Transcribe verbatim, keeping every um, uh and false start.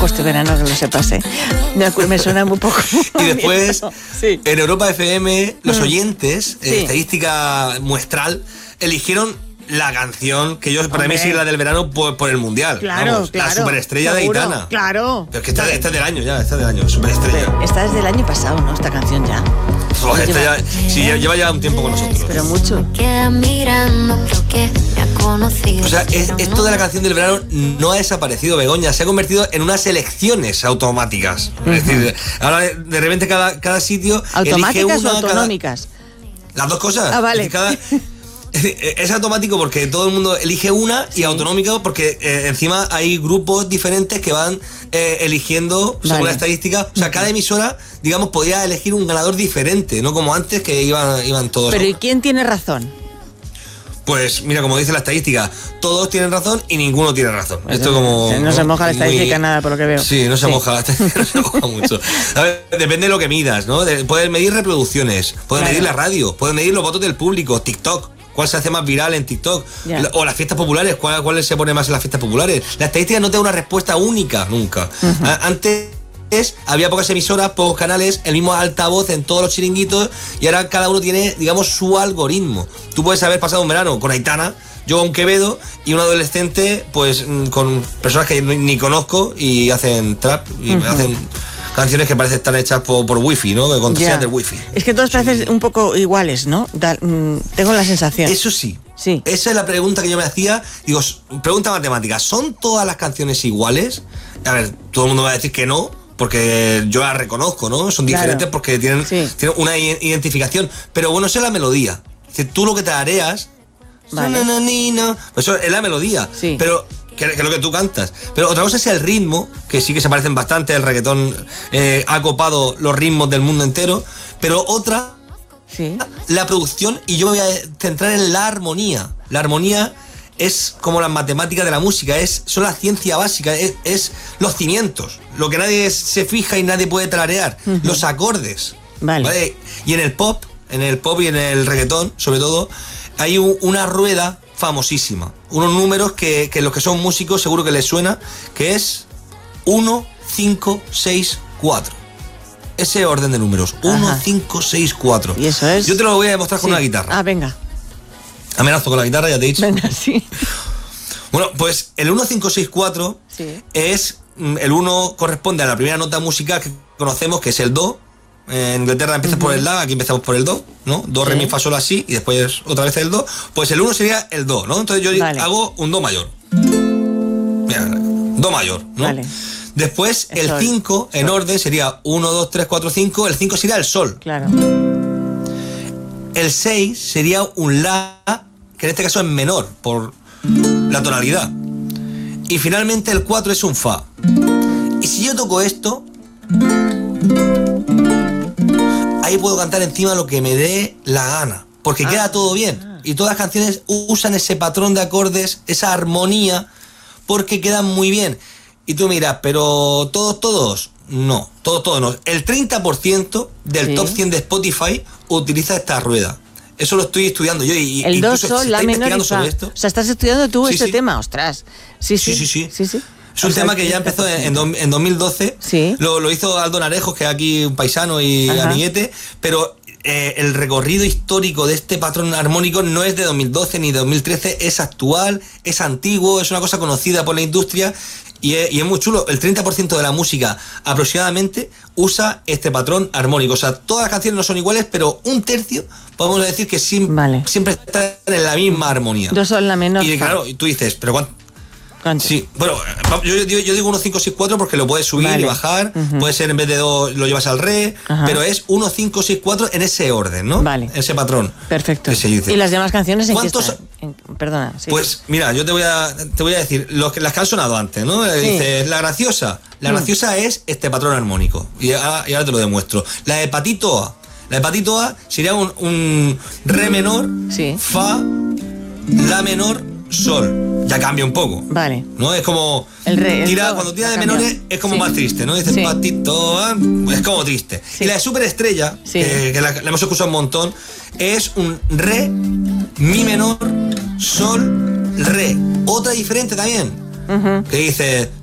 Este verano, que lo sepas, ¿eh? Me, acuerdo, me suena muy poco. Y después, sí. En Europa F M, los mm. oyentes, sí. eh, estadística muestral, eligieron la canción que yo, para Hombre. mí, sí la del verano por, por el Mundial. Claro, Vamos, claro. La superestrella seguro, de Aitana. Claro. Pero es que esta, esta es del año ya, esta es del año, superestrella. Esta es del año pasado, ¿no? Esta canción ya. Oh, esta lleva, ya sí, lleva ya un tiempo con nosotros. Pero mucho. O sea, es, esto de la canción del verano no ha desaparecido, Begoña. Se ha convertido en unas elecciones automáticas. Uh-huh. Es decir, ahora de repente cada, cada sitio ¿automáticas elige una, o autonómicas? Cada, las dos cosas. Ah, vale. Es, cada, es automático porque todo el mundo elige una sí. y autonómico porque eh, encima hay grupos diferentes que van eh, eligiendo según vale. la estadística. O sea, cada emisora, digamos, podía elegir un ganador diferente, no como antes que iban, iban todos. Pero ¿y quién tiene razón? Pues mira, como dice la estadística, todos tienen razón y ninguno tiene razón. Pues Esto como no se moja la estadística muy, nada, por lo que veo. Sí, no se sí. moja la estadística, no se moja mucho. A ver, depende de lo que midas, ¿no? De, puedes medir reproducciones, puedes claro. medir la radio, puedes medir los votos del público, TikTok. ¿Cuál se hace más viral en TikTok? Yeah. O las fiestas populares, ¿cuál, cuál se pone más en las fiestas populares? La estadística no te da una respuesta única, nunca. Uh-huh. A, antes había pocas emisoras, pocos canales, el mismo altavoz en todos los chiringuitos y ahora cada uno tiene, digamos, su algoritmo. Tú puedes haber pasado un verano con Aitana, yo con Quevedo y un adolescente, pues con personas que ni, ni conozco y hacen trap y uh-huh. hacen canciones que parecen estar hechas por, por wifi, ¿no? Con contraseñas del wifi. Es que todos parecen un poco iguales, ¿no? Da, mm, tengo la sensación. Eso sí. Sí. Esa es la pregunta que yo me hacía. Digo, pregunta matemática, ¿son todas las canciones iguales? A ver, todo el mundo va a decir que no, porque yo las reconozco, ¿no? Son diferentes claro. porque tienen, sí. tienen una identificación. Pero bueno, esa es la melodía. Es decir, tú lo que te areas, vale. eso es la melodía. Sí. Pero que, que es lo que tú cantas. Pero otra cosa es el ritmo, que sí que se parecen bastante. El reggaetón eh, ha copado los ritmos del mundo entero. Pero otra, sí. la producción, y yo me voy a centrar en la armonía. La armonía es como las matemáticas de la música, es, son la ciencia básica, es, es los cimientos, lo que nadie se fija y nadie puede tararear, uh-huh. los acordes. Vale. ¿Vale? Y en el pop, en el pop y en el reggaetón, sobre todo, hay un, una rueda famosísima, unos números que, que los que son músicos seguro que les suena, que es uno, cinco, seis, cuatro. Ese orden de números, uno, cinco, seis, cuatro. ¿Y eso es? Yo te lo voy a demostrar sí. con una guitarra. Ah, venga. Amenazo con la guitarra, ya te he dicho. Venga, sí. Bueno, pues el uno, cinco, seis, cuatro sí. es, el uno corresponde a la primera nota musical que conocemos, que es el do. En Inglaterra empiezas uh-huh. por el la, aquí empezamos por el do, ¿no? Do, sí. re, mi, fa, sol, así, y después otra vez el do. Pues el uno sería el do, ¿no? Entonces yo vale. hago un do mayor. Mira, do mayor, ¿no? Vale. Después el cinco en orden sería uno, dos, tres, cuatro, cinco. El cinco sería el sol. Claro. El seis sería un la, que en este caso es menor, por la tonalidad. Y finalmente el cuatro es un fa. Y si yo toco esto, ahí puedo cantar encima lo que me dé la gana, porque ah, queda todo bien. Ah. Y todas las canciones usan ese patrón de acordes, esa armonía, porque quedan muy bien. Y tú miras, pero todos, todos, no, todos, todos no. El treinta por ciento del sí. top cien de Spotify utiliza esta rueda. Eso lo estoy estudiando yo. Y, el do, sol, la menor y fa. Esto. O sea, estás estudiando tú sí, este sí. tema, ostras. Sí, sí, sí. sí, sí. sí, sí. Es un o sea, tema que ya empezó en, en, en dos mil doce. Sí. Lo, lo hizo Aldo Narejos, que es aquí un paisano y Ajá. amiguete. Pero eh, el recorrido histórico de este patrón armónico no es de dos mil doce ni de dos mil trece. Es actual, es antiguo, es una cosa conocida por la industria. Y es, y es muy chulo, el treinta por ciento de la música aproximadamente usa este patrón armónico. O sea, todas las canciones no son iguales, pero un tercio podemos decir que siempre, vale. siempre están en la misma armonía. Dos son la menor. Y claro, y tú dices, ¿pero cuánto? ¿Cuánto? Sí, bueno, yo, yo, yo digo uno, cinco, seis, cuatro porque lo puedes subir vale. y bajar. Uh-huh. Puede ser en vez de do, lo llevas al re, Ajá. pero es uno, cinco, seis, cuatro en ese orden, ¿no? Vale. Ese patrón. Perfecto. Que se dice. ¿Y las demás canciones en ¿Cuántos? qué están? En, perdona. Sí. Pues mira, yo te voy a, te voy a decir los que, las que han sonado antes, ¿no? Sí. Dices, la graciosa. La mm. graciosa es este patrón armónico. Y ahora, y ahora te lo demuestro. La de Patito A. La de Patito A sería un, un re menor, sí. fa, la menor, sol. Ya cambia un poco. Vale. ¿No? Es como. El re, tira, el cuando tira de menores es como sí. más triste, ¿no? Dices sí. Patito A, es como triste. Sí. Y la de superestrella, sí. que, que la, la hemos escuchado un montón, es un re, mi menor, sol, re. Otra diferente también. Uh-huh. Que dice